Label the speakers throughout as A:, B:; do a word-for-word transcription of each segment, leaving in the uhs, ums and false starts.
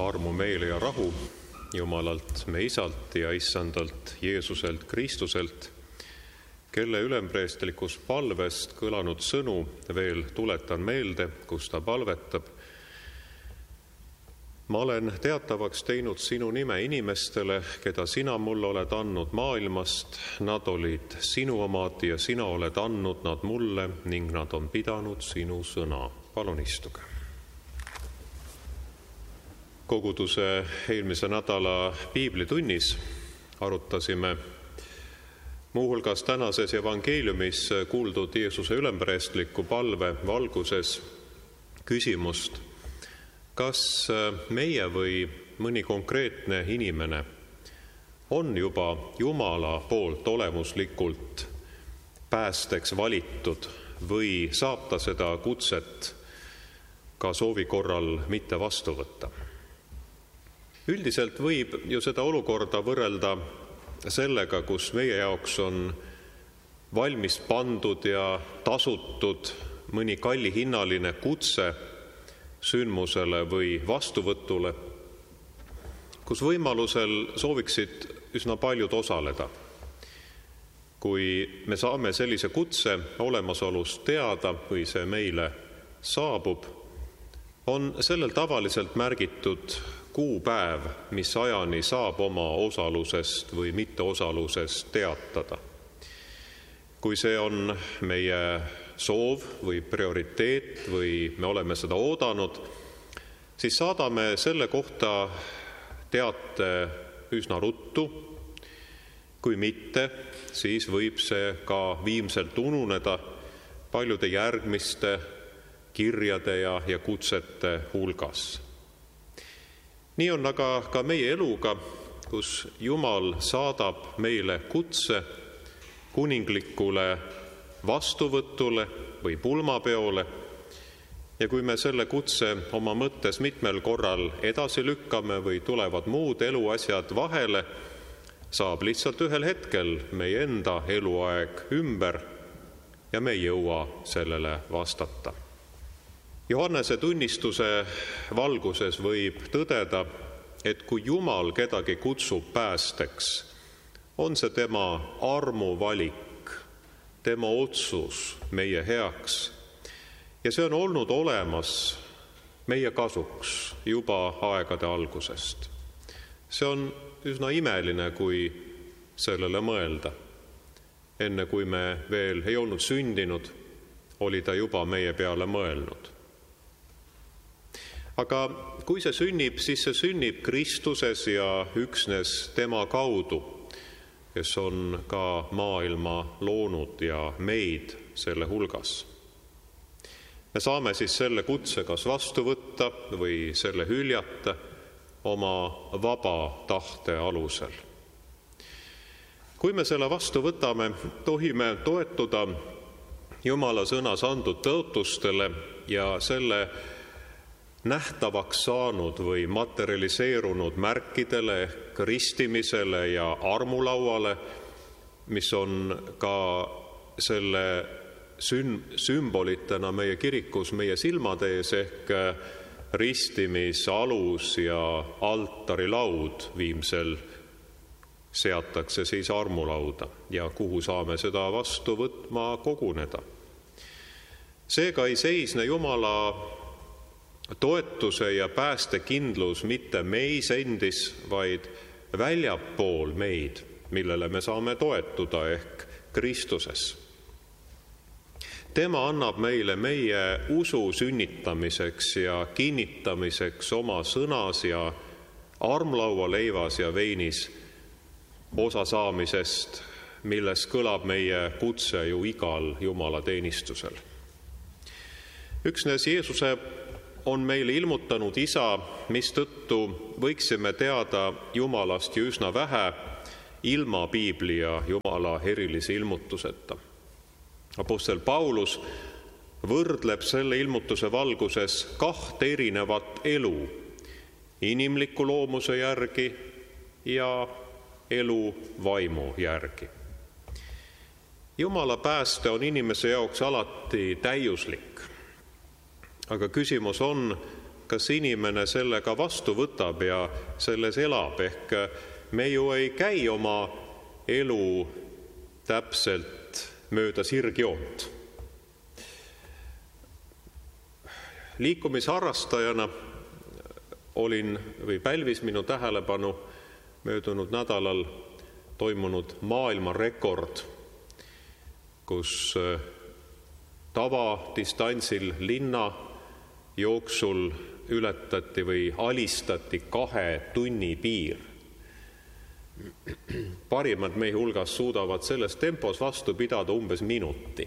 A: armu meile ja rahu Jumalalt, me Isalt ja Issandalt Jeesuselt Kristuselt, kelle ülempreestlikus palvest kõlanud sõnu veel tuletan meelde, kus ta palvetab. Ma olen teatavaks teinud sinu nime inimestele, keda sina mulle oled andnud maailmast. Nad olid sinu omad ja sina oled andnud nad mulle ning nad on pidanud sinu sõna. Palun istuge. Koguduse eelmise nädala piiblitunnis arutasime muuhulgas tänases evangeeliumis kuuldud Jeesuse ülempreestliku palve valguses küsimust, kas meie või mõni konkreetne inimene on juba Jumala poolt olemuslikult päästeks valitud või saab ta seda kutset ka soovi korral mitte vastu võtta. Üldiselt võib ju seda olukorda võrrelda sellega, kus meie jaoks on valmis pandud ja tasutud mõni kallihinnaline kutse sündmusele või vastuvõtule, kus võimalusel sooviksid üsna paljud osaleda. Kui me saame sellise kutse olemasolust teada või see meile saabub, on sellel tavaliselt märgitud kuupäev, mis ajani saab oma osalusest või mitteosalusest teatada. Kui see on meie soov või prioriteet või me oleme seda oodanud, siis saadame selle kohta teate üsna ruttu. Kui mitte, siis võib see ka viimselt ununeda paljude järgmiste kirjade ja, ja kutsete hulgas. Nii on aga ka meie eluga, kus Jumal saadab meile kutse kuninglikule vastuvõtule või pulmapeole ja kui me selle kutse oma mõttes mitmel korral edasi lükkame või tulevad muud eluasjad vahele, saab lihtsalt ühel hetkel meie enda eluaeg ümber ja me ei jõua sellele vastata. Johannese tunnistuse valguses võib tõdeda, et kui Jumal kedagi kutsub päästeks, on see tema armuvalik, tema otsus meie heaks. Ja see on olnud olemas meie kasuks juba aegade algusest. See on üsna imeline, kui sellele mõelda. Enne kui me veel ei olnud sündinud, oli ta juba meie peale mõelnud. Aga kui see sünnib, siis see sünnib Kristuses ja üksnes tema kaudu, kes on ka maailma loonud ja meid selle hulgas. Me saame siis selle kutse kas vastu võtta või selle hüljata oma vaba tahte alusel. Kui me selle vastu võtame, tohime toetuda Jumala sõnas antud tõotustele ja selle nähtavaks saanud või materialiseerunud märkidele ehk ristimisele ja armulauale, mis on ka selle sümbolitena meie kirikus meie silmade ees ehk ristimisalus ja altarilaud viimsel seatakse siis armulauda ja kuhu saame seda vastu võtma koguneda. Seega ei seisne Jumala toetuse ja päästekindlus mitte meis endis, vaid väljapool meid, millele me saame toetuda ehk Kristuses. Tema annab meile meie usu sünnitamiseks ja kinnitamiseks oma sõnas ja armlaua leivas ja veinis osa saamisest, milles kõlab meie kutse ju igal Jumala teenistusel. Üksnes Jeesuse on meile ilmutanud Isa, mistõttu võiksime teada Jumalast ju üsna vähe ilma piibli ja Jumala erilise ilmutuseta. Apostel Paulus võrdleb selle ilmutuse valguses kahte erinevat elu, inimliku loomuse järgi ja elu vaimu järgi. Jumala pääste on inimese jaoks alati täiuslik. Aga küsimus on, kas inimene sellega vastu võtab ja selles elab, ehk me ju ei käi oma elu täpselt mööda sirgjoont. Liikumisharrastajana olin või pälvis minu tähelepanu möödunud nädalal toimunud maailmarekord, kus tavadistantsil linna jooksul ületati või alistati kahe tunni piir. Parimad meie hulgas suudavad selles tempos vastu pidada umbes minuti.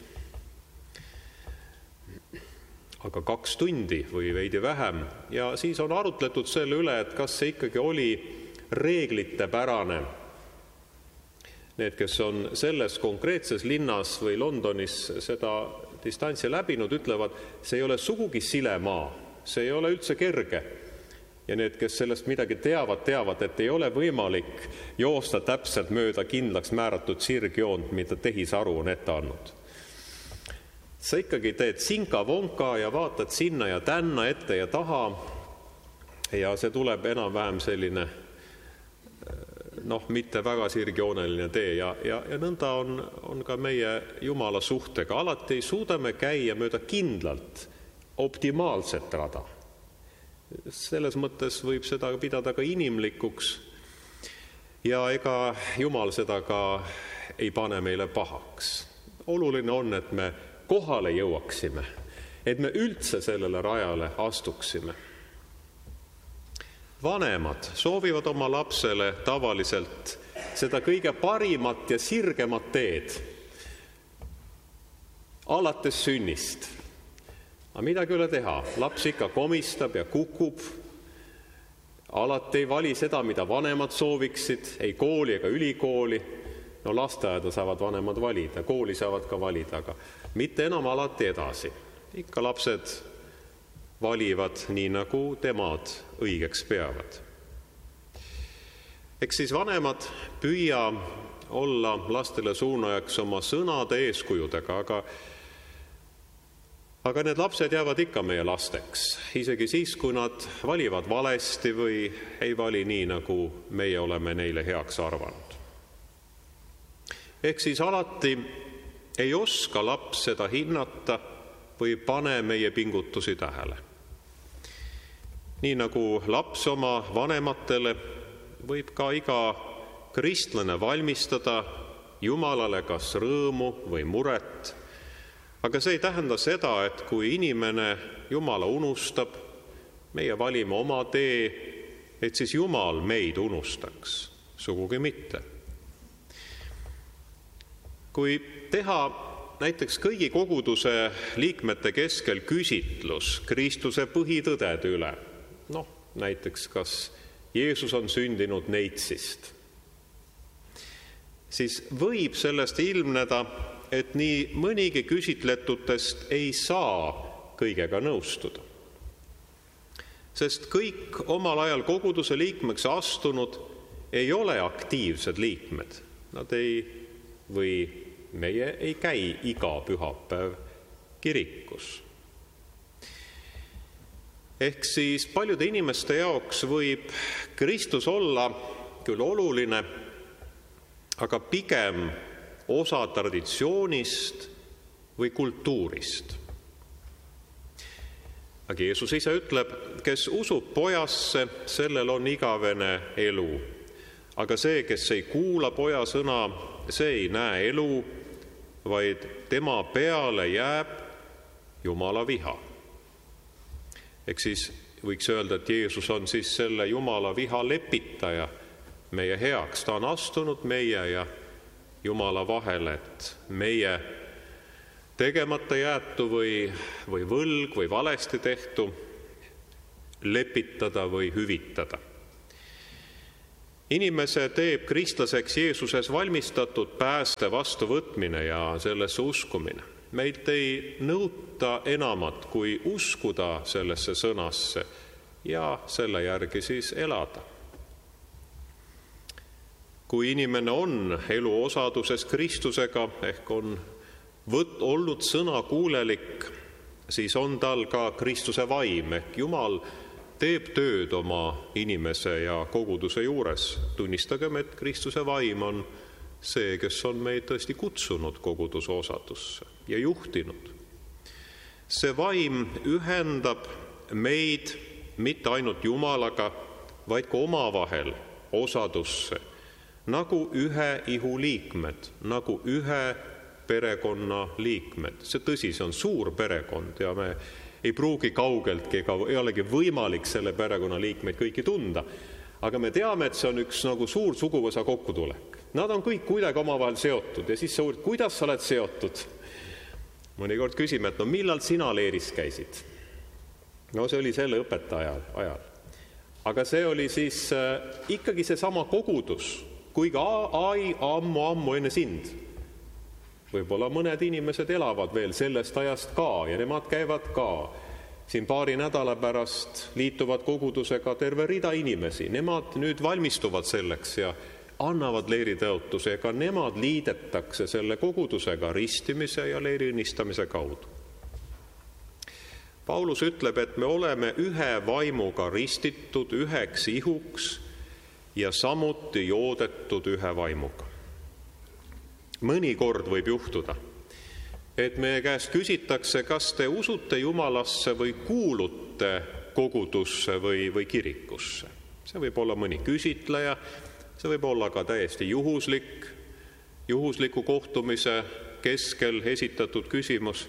A: Aga kaks tundi või veidi vähem. Ja siis on arutletud selle üle, et kas see ikkagi oli reeglite pärane. Need, kes on selles konkreetses linnas või Londonis seda distantsi läbinud, ütlevad, see ei ole sugugi silemaa, see ei ole üldse kerge. Ja need, kes sellest midagi teavad, teavad, et ei ole võimalik joosta täpselt mööda kindlaks määratud sirgjoont, mida tehisaru on ette andnud. Sa ikkagi teed sinka-vonka ja vaatad sinna ja tänna ette ja taha ja see tuleb enam-vähem selline noh, mitte väga sirgjooneline tee ja, ja, ja nõnda on, on ka meie Jumala suhtega. Alati suudame käia mööda kindlalt optimaalset rada. Selles mõttes võib seda pidada ka inimlikuks ja ega Jumal seda ka ei pane meile pahaks. Oluline on, et me kohale jõuaksime, et me üldse sellele rajale astuksime. Vanemad soovivad oma lapsele tavaliselt seda kõige parimat ja sirgemat teed alates sünnist. Aga midagi üle teha, laps ikka komistab ja kukub, alati ei vali seda, mida vanemad sooviksid, ei kooli ega ülikooli, no lasteaeda saavad vanemad valida, kooli saavad ka valida, aga mitte enam alati edasi. Ikka lapsed valivad nii, nagu temad õigeks peavad. Eks siis vanemad püüa olla lastele suunajaks oma sõnade eeskujudega, aga Aga need lapsed jäävad ikka meie lasteks, isegi siis, kui nad valivad valesti või ei vali nii, nagu meie oleme neile heaks arvanud. Ehk siis alati ei oska laps seda hinnata või pane meie pingutusi tähele. Nii nagu laps oma vanematele võib ka iga kristlane valmistada Jumalale kas rõõmu või muret. Aga see ei tähenda seda, et kui inimene Jumala unustab, meie valime oma tee, et siis Jumal meid unustaks. Sugugi mitte. Kui teha näiteks kõigi koguduse liikmete keskel küsitlus Kristuse põhitõdede üle, noh, näiteks kas Jeesus on sündinud neitsist, siis võib sellest ilmneda, et nii mõnigi küsitletutest ei saa kõigega nõustuda. Sest kõik omal ajal koguduse liikmeks astunud ei ole aktiivsed liikmed. Nad ei, või meie ei käi iga pühapäev kirikus. Ehk siis paljude inimeste jaoks võib Kristus olla küll oluline, aga pigem osa traditsioonist või kultuurist. Aga Jeesus ise ütleb, kes usub pojasse, sellel on igavene elu. Aga see, kes ei kuula poja sõna, see ei näe elu, vaid tema peale jääb Jumala viha. Ehk siis võiks öelda, et Jeesus on siis selle Jumala viha lepitaja meie heaks. Ta on astunud meie ja Jumala vahel, et meie tegemata jäetu või, või võlg või valesti tehtu lepitada või hüvitada. Inimese teeb kristlaseks Jeesuses valmistatud pääste vastuvõtmine ja sellesse uskumine. Meilt ei nõuta enamat, kui uskuda sellesse sõnasse ja selle järgi siis elada. Kui inimene on elu osaduses Kristusega, ehk on võt, olnud sõna kuulelik, siis on tal ka Kristuse vaim, ehk Jumal teeb tööd oma inimese ja koguduse juures. Tunnistagem, et Kristuse vaim on see, kes on meid tõesti kutsunud koguduse osadusse ja juhtinud. See vaim ühendab meid mitte ainult Jumalaga, vaid ka omavahel osadusse, nagu ühe ihu liikmed, nagu ühe perekonna liikmed. See tõsi, see on suur perekond ja me ei pruugi kaugeltki, ega ei olegi võimalik selle perekonna liikmeid kõiki tunda. Aga me teame, et see on üks nagu suur suguvõsa kokkutulek. Nad on kõik kuidagi omavahel seotud ja siis sa uurid, kuidas sa oled seotud? Mõnikord küsime, et no millal sina leeris käisid? No see oli selle õpetaja ajal. Aga see oli siis äh, ikkagi see sama kogudus, kuigi ai, ammu, ammu enne sind. Võib-olla mõned inimesed elavad veel sellest ajast ka ja nemad käivad ka. Siin paari nädala pärast liituvad kogudusega terve rida inimesi. Nemad nüüd valmistuvad selleks ja annavad leeritõotuse, ega nemad liidetakse selle kogudusega ristimise ja leeriõnnistamise kaudu. Paulus ütleb, et me oleme ühe vaimuga ristitud üheks ihuks ja samuti joodetud ühe vaimuga. Mõnikord võib juhtuda, et meie käest küsitakse, kas te usute Jumalasse või kuulute kogudusse või, või kirikusse. See võib olla mõni küsitleja, see võib olla ka täiesti juhuslik, juhusliku kohtumise keskel esitatud küsimus.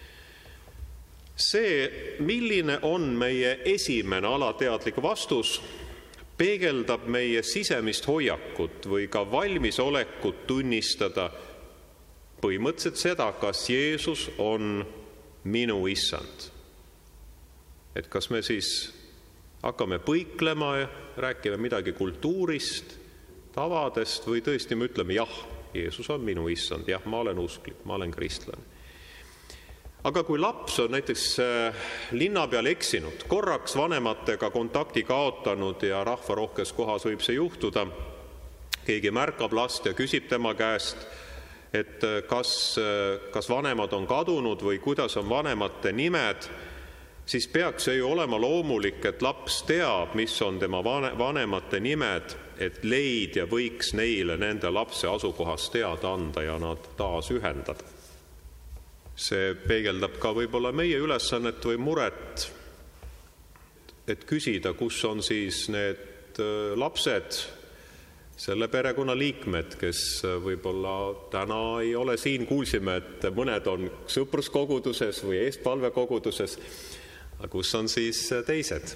A: See, milline on meie esimene alateadlik vastus, peegeldab meie sisemist hoiakut või ka valmisolekut tunnistada põhimõtteliselt seda, kas Jeesus on minu issand. Et kas me siis hakkame põiklema ja rääkime midagi kultuurist, tavadest või tõesti me ütleme, jah, Jeesus on minu issand, jah, ma olen usklik, ma olen kristlane. Aga kui laps on näiteks linna peal eksinud, korraks vanematega kontakti kaotanud ja rahvarohkes kohas võib see juhtuda, keegi märkab last ja küsib tema käest, et kas, kas vanemad on kadunud või kuidas on vanemate nimed, siis peaks see ju olema loomulik, et laps teab, mis on tema vanemate nimed, et leidja võiks neile nende lapse asukohast teada anda ja nad taas ühendada. See peegeldab ka võib-olla meie ülesannet või muret, et küsida, kus on siis need lapsed, selle perekonna liikmed, kes võib-olla täna ei ole siin, kuulsime, et mõned on sõpruskoguduses või eestpalvekoguduses, aga kus on siis teised?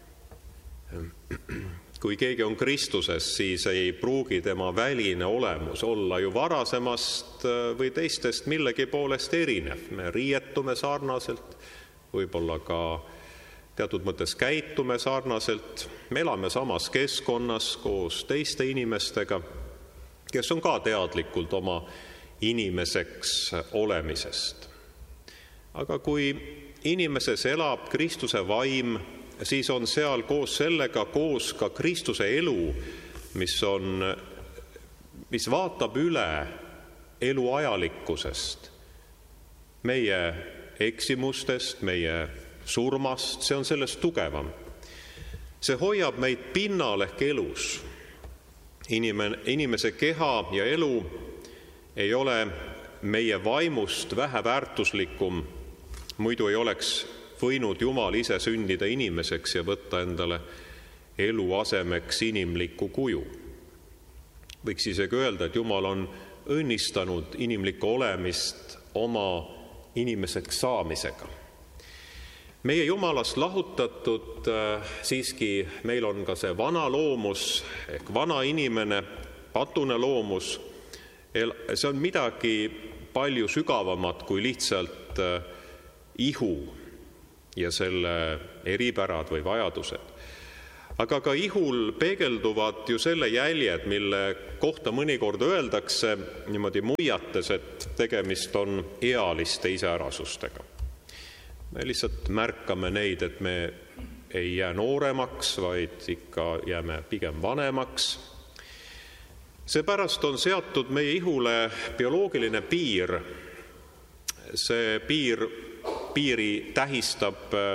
A: Kui keegi on Kristuses, siis ei pruugi tema väline olemus olla ju varasemast või teistest millegi poolest erinev. Me riietume sarnaselt, võib-olla ka teatud mõttes käitume sarnaselt. Me elame samas keskkonnas koos teiste inimestega, kes on ka teadlikult oma inimeseks olemisest. Aga kui inimeses elab Kristuse vaim, siis on seal koos sellega koos ka Kristuse elu, mis on, mis vaatab üle elu ajalikkusest, meie eksimustest, meie surmast, see on sellest tugevam. See hoiab meid pinnal ehk elus. Inimene, inimese keha ja elu ei ole meie vaimust vähe väärtuslikum, muidu ei oleks võinud Jumal ise sündida inimeseks ja võtta endale elu asemeks inimlikku kuju. Võiks isegi öelda, et Jumal on õnnistanud inimlikku olemist oma inimeseks saamisega. Meie Jumalast lahutatud siiski meil on ka see vana loomus ehk vana inimene, patune loomus. See on midagi palju sügavamat kui lihtsalt ihu ja selle eripärad või vajadused. Aga ka ihul peegelduvad ju selle jäljed, mille kohta mõnikord öeldakse niimoodi muiates, et tegemist on ealiste iseärasustega. Me lihtsalt märkame neid, et me ei jää nooremaks, vaid ikka jääme pigem vanemaks. Seepärast on seatud meie ihule bioloogiline piir. See piir Piiri tähistab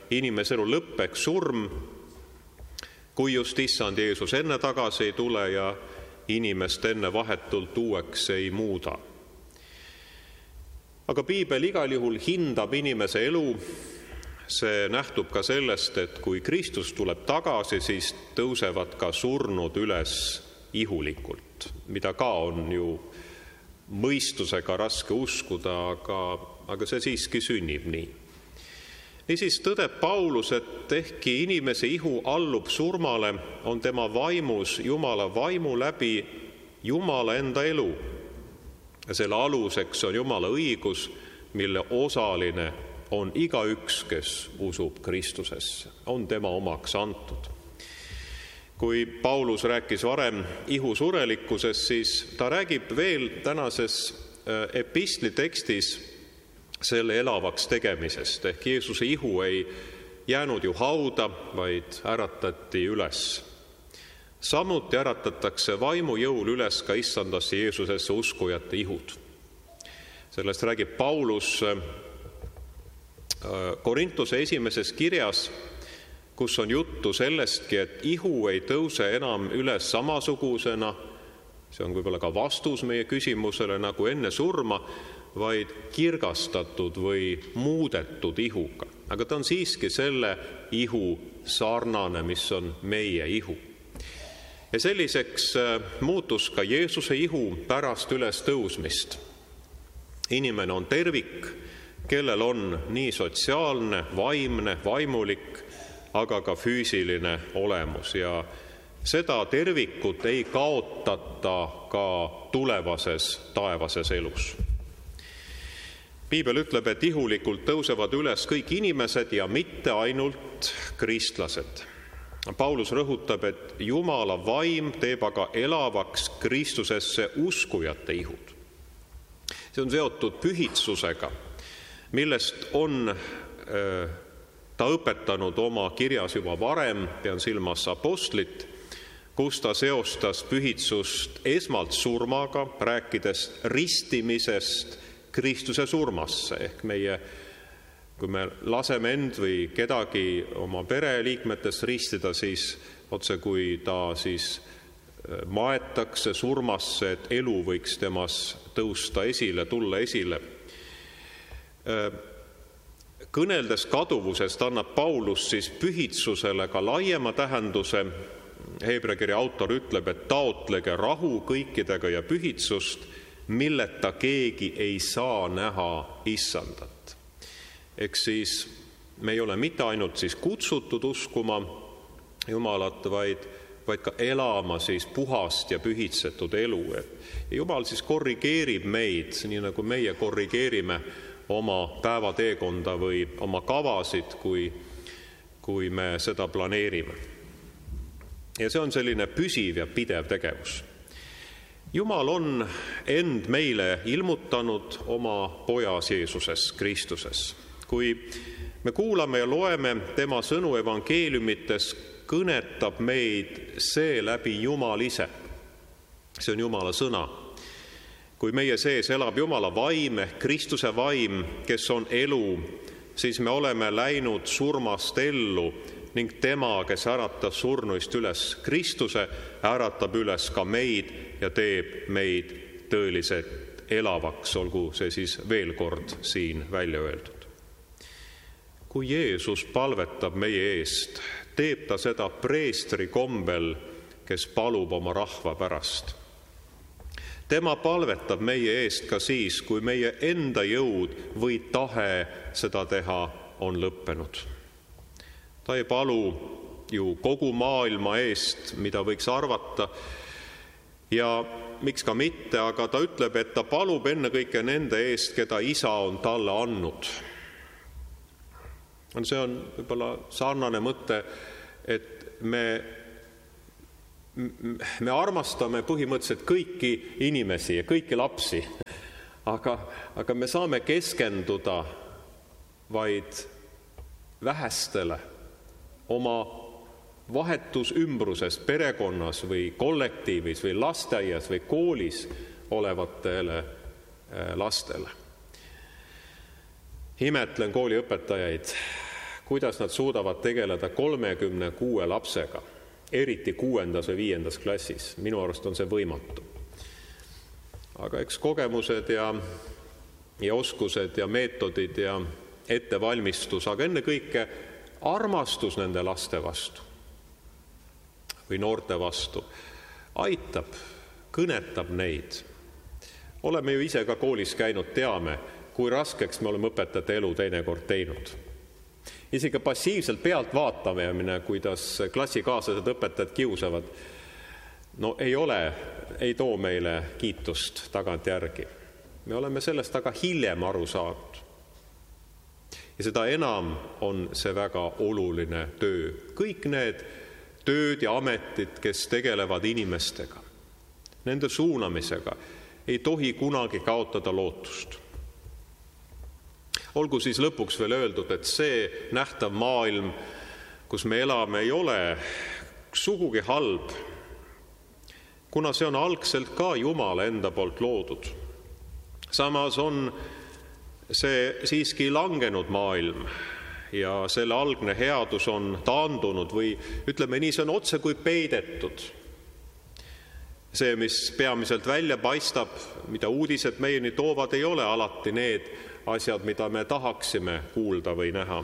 A: inimese elu lõppeks surm, kui just issand Jeesus enne tagasi ei tule ja inimest enne vahetult uueks ei muuda. Aga piibel igal juhul hindab inimese elu. See nähtub ka sellest, et kui Kristus tuleb tagasi, siis tõusevad ka surnud üles ihulikult, mida ka on ju mõistusega raske uskuda, aga, aga see siiski sünnib nii. Niisiis tõdeb Paulus, et ehkki inimese ihu allub surmale, on tema vaimus Jumala vaimu läbi Jumala enda elu. Ja selle aluseks on Jumala õigus, mille osaline on igaüks, kes usub Kristusesse, on tema omaks antud. Kui Paulus rääkis varem ihu surelikkusest, siis ta räägib veel tänases epistli tekstis selle elavaks tegemisest. Ehk Jeesuse ihu ei jäänud ju hauda, vaid äratati üles. Samuti äratatakse vaimu jõul üles ka issandasse Jeesusesse uskujate ihud. Sellest räägib Paulus Korintuse esimeses kirjas, kus on juttu sellestki, et ihu ei tõuse enam üles samasugusena, see on võib-olla ka vastus meie küsimusele nagu enne surma, vaid kirgastatud või muudetud ihuga. Aga ta on siiski selle ihu sarnane, mis on meie ihu. Ja selliseks muutus ka Jeesuse ihu pärast üles tõusmist. Inimene on tervik, kellel on nii sotsiaalne, vaimne, vaimulik, aga ka füüsiline olemus ja seda tervikut ei kaotata ka tulevases taevases elus. Piibel ütleb, et ihulikult tõusevad üles kõik inimesed ja mitte ainult kristlased. Paulus rõhutab, et Jumala vaim teeb aga elavaks Kristusesse uskujate ihud. See on seotud pühitsusega, millest on äh, ta õpetanud oma kirjas juba varem, pean silmas apostlit, kus ta seostas pühitsust esmalt surmaga, rääkides ristimisest Kristuse surmasse. Ehk meie, kui me laseme end või kedagi oma pereliikmetest ristida, siis otse kui ta siis maetakse surmasse, et elu võiks temas tõusta esile, tulla esile. Kõneldes kaduvusest annab Paulus siis pühitsusele ka laiema tähenduse. Heebrea kirja autor ütleb, et taotlege rahu kõikidega ja pühitsust, milleta keegi ei saa näha issandat. Eks siis me ei ole mitte ainult siis kutsutud uskuma Jumalat, vaid, vaid ka elama siis puhast ja pühitsetud elu. Ja Jumal siis korrigeerib meid, nii nagu meie korrigeerime oma päevateekonda või oma kavasid, kui, kui me seda planeerime. Ja see on selline püsiv ja pidev tegevus. Jumal on end meile ilmutanud oma pojas Jeesuses, Kristuses. Kui me kuulame ja loeme tema sõnu evangeeliumites, kõnetab meid see läbi Jumal ise. See on Jumala sõna. Kui meie sees elab Jumala vaim ehk Kristuse vaim, kes on elu, siis me oleme läinud surmast ellu ning tema, kes äratab surnuist üles Kristuse, äratab üles ka meid ja teeb meid tõeliselt elavaks, olgu see siis veel kord siin välja öeldud. Kui Jeesus palvetab meie eest, teeb ta seda preestri kombel, kes palub oma rahva pärast. Tema palvetab meie eest ka siis, kui meie enda jõud või tahe seda teha on lõppenud. Ta ei palu ju kogu maailma eest, mida võiks arvata, ja miks ka mitte, aga ta ütleb, et ta palub ennekõike nende eest, keda isa on talle andnud. See on võib-olla sarnane mõte, et me, me armastame põhimõtteliselt kõiki inimesi ja kõiki lapsi, aga, aga me saame keskenduda vaid vähestele oma vahetus ümbrusest perekonnas või kollektiivis või lasteaias või koolis olevatele lastele. Imetlen kooliõpetajaid, kuidas nad suudavad tegeleda kolmekümne kuue lapsega, eriti kuuendas või viiendas klassis. Minu arust on see võimatu. Aga eks kogemused ja, ja oskused ja meetodid ja ettevalmistus, aga enne kõike armastus nende laste vastu või noorte vastu aitab, kõnetab neid. Oleme ju ise ka koolis käinud, teame, kui raskeks me oleme õpetajate elu teinekord teinud. Isegi passiivselt pealt vaatamine, kuidas klassikaaslased õpetajad kiusavad, no ei ole, ei too meile kiitust tagant järgi. Me oleme sellest aga hiljem aru saanud. Ja seda enam on see väga oluline töö. Kõik need tööd ja ametid, kes tegelevad inimestega, nende suunamisega, ei tohi kunagi kaotada lootust. Olgu siis lõpuks veel öeldud, et see nähtav maailm, kus me elame, ei ole sugugi halb, kuna see on algselt ka Jumala enda poolt loodud. Samas on see siiski langenud maailm ja selle algne headus on taandunud või ütleme nii, see on otse kui peidetud. See, mis peamiselt välja paistab, mida uudised meieni toovad, ei ole alati need asjad, mida me tahaksime kuulda või näha.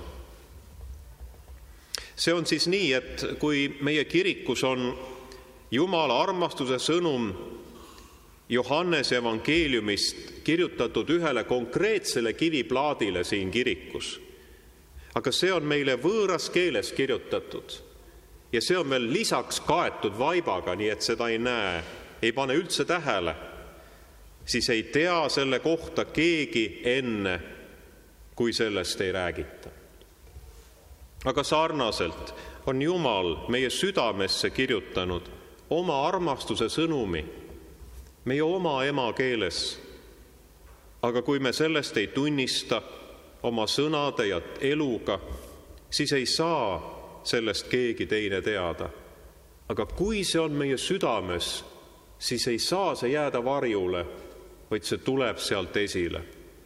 A: See on siis nii, et kui meie kirikus on Jumala armastuse sõnum Johannese evangeeliumist kirjutatud ühele konkreetsele kiviplaadile siin kirikus, aga see on meile võõras keeles kirjutatud ja see on veel lisaks kaetud vaibaga, nii et seda ei näe, ei pane üldse tähele, siis ei tea selle kohta keegi enne, kui sellest ei räägita. Aga sarnaselt on Jumal meie südamesse kirjutanud oma armastuse sõnumi, meie oma emakeeles. Aga kui me sellest ei tunnista oma sõnade ja eluga, siis ei saa sellest keegi teine teada. Aga kui see on meie südames, siis ei saa see jääda varjule, vaid see tuleb sealt esile.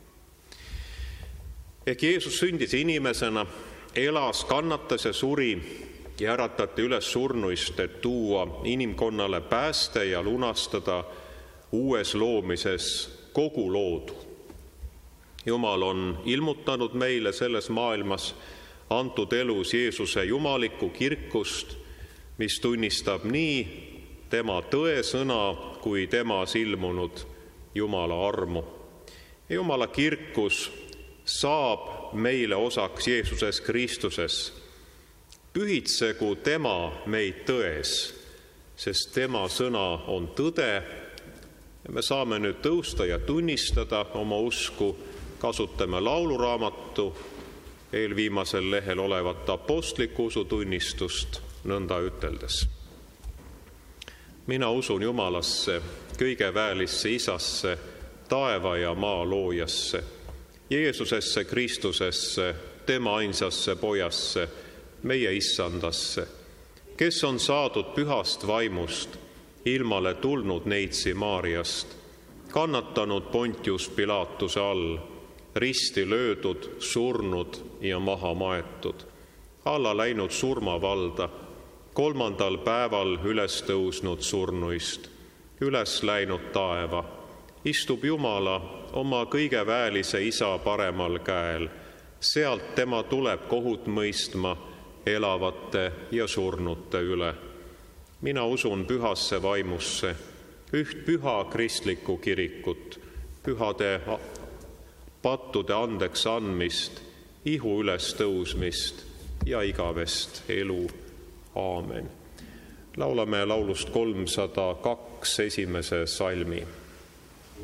A: Ehk Jeesus sündis inimesena, elas, kannatas ja suri ja äratati üles surnuist, et tuua inimkonnale pääste ja lunastada uues loomises kogu loodu. Jumal on ilmutanud meile selles maailmas antud elus Jeesuse jumalikku kirkust, mis tunnistab nii tema tõesõna kui temas ilmunud Jumala armu. Jumala kirkus saab meile osaks Jeesuses Kristuses. Pühitsegu tema meid tões, sest tema sõna on tõde. Ja me saame nüüd tõusta ja tunnistada oma usku, kasutame lauluraamatu eelviimasel lehel olevat apostliku usutunnistust nõnda üteldes. Mina usun Jumalasse, kõige väelisse Isasse, taeva ja maa loojasse, Jeesusesse Kristusesse, tema ainsasse pojasse, meie issandasse, kes on saadud pühast vaimust, ilmale tulnud neitsi Maariast, kannatanud Pontius Pilatuse all, risti löödud, surnud ja maha maetud, alla läinud surmavalda, kolmandal päeval üles tõusnud surnuist, üles läinud taeva, istub Jumala oma kõige väelise Isa paremal käel, sealt tema tuleb kohut mõistma elavate ja surnute üle. Mina usun pühasse vaimusse, üht püha kristlikku kirikut, pühade pattude andeks andmist, ihu üles tõusmist ja igavest elu. Aamen. Laulame laulust kolmsada kaks esimese salmi.